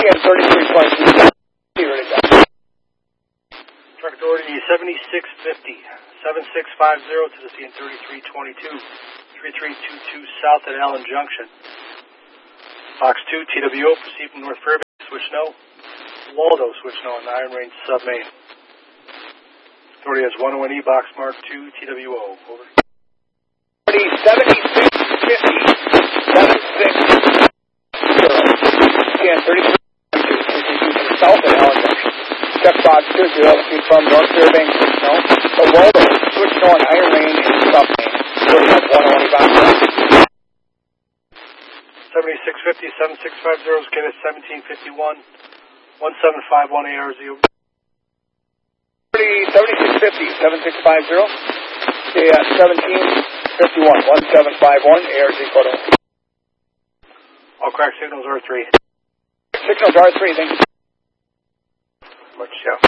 CN 3322. Truck authority 7650, 7650 to the CN 3322, 3322 south at Allen Junction. Box 2, TWO, proceed from North Fairbanks, switch no. Waldo, switch no on the Iron Range sub-main. Authority has 101E, box mark 2, TWO, over. 7650, 7650, CN 3322, south at Allen Junction. Check box 2, proceed from North Fairbanks, switch no. Waldo, switch no on Iron Range sub-main. Authority has 101E, box mark 2. 7650, 7650 is get at 1751, 1751 ARZ. 7650, 7650, stay at 1751, 1751 ARZ photo. All crack signals R3. Signals R3, thank you. Much, yeah.